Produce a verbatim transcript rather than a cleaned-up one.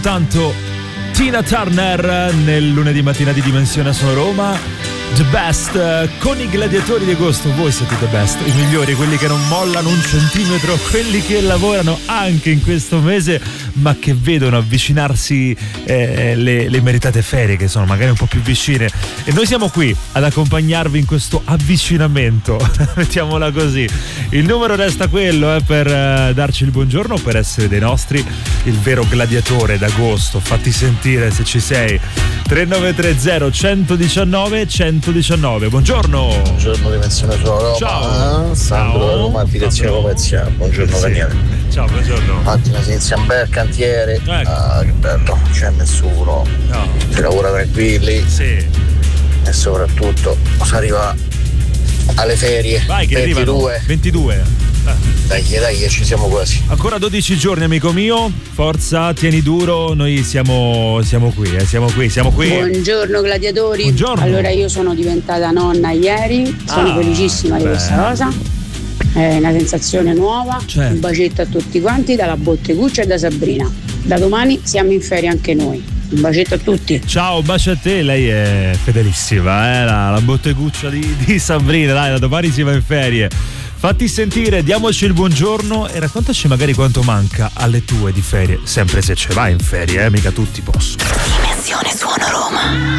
Tanto Tina Turner nel lunedì mattina di Dimensione Sono Roma. The Best con i gladiatori di agosto. Voi siete the best, i migliori, quelli che non mollano un centimetro, quelli che lavorano anche in questo mese ma che vedono avvicinarsi eh, le, le meritate ferie, che sono magari un po' più vicine, e noi siamo qui ad accompagnarvi in questo avvicinamento. Mettiamola così. Il numero resta quello eh, per eh, darci il buongiorno, per essere dei nostri, il vero gladiatore d'agosto. Fatti sentire se ci sei. Tre nove tre zero uno uno nove uno uno nove. Buongiorno. Buongiorno Dimensione Sono Roma. Ciao. Sandro da Roma, direzione Pomezia. Buongiorno Sì. Daniele. Ciao, buongiorno. Mattina si inizia un bel cantiere. Ecco. Ah, che bello, non c'è nessuno. No. Si lavora tranquilli. Sì. E soprattutto si arriva alle ferie. Vai che ventidue. arrivano. ventidue. Dai, dai, che ci siamo quasi. Ancora dodici giorni, amico mio. Forza, tieni duro. Noi siamo, siamo qui, eh, siamo qui, siamo qui. Buongiorno gladiatori. Buongiorno. Allora, io sono diventata nonna ieri, sono Ah, felicissima di beh. questa cosa. È una sensazione nuova. Certo. Un bacetto a tutti quanti dalla Botteguccia e da Sabrina. Da domani siamo in ferie anche noi. Un bacetto a tutti. Ciao, un bacio a te. Lei è fedelissima, eh? la, la botteguccia di, di Sabrina. Dai, da domani si va in ferie. Fatti sentire, diamoci il buongiorno e raccontaci magari quanto manca alle tue di ferie, sempre se ce vai in ferie, eh? Mica tutti possono. Dimensione Suono Roma.